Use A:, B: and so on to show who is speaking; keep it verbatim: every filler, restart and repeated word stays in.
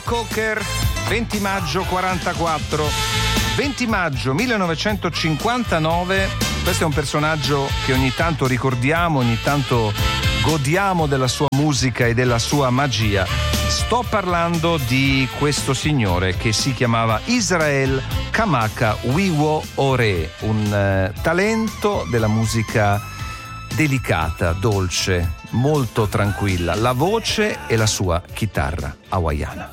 A: Cocker, venti maggio quarantaquattro. venti maggio millenovecentocinquantanove, questo è un personaggio che ogni tanto ricordiamo, ogni tanto godiamo della sua musica e della sua magia. Sto parlando di questo signore che si chiamava Israel Kamaka Wiwo Ore, un eh, talento della musica delicata, dolce, molto tranquilla, la voce e la sua chitarra hawaiana.